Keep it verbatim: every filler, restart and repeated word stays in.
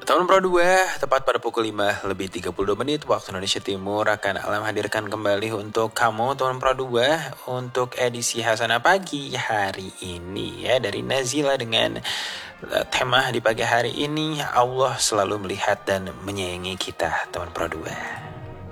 Teman Pro dua, tepat pada pukul lima lebih tiga puluh dua menit waktu Indonesia Timur akan Alam hadirkan kembali untuk kamu teman Pro dua untuk edisi Hasanah Pagi hari ini ya dari Nazila dengan uh, tema di pagi hari ini Allah selalu melihat dan menyayangi kita teman Pro dua.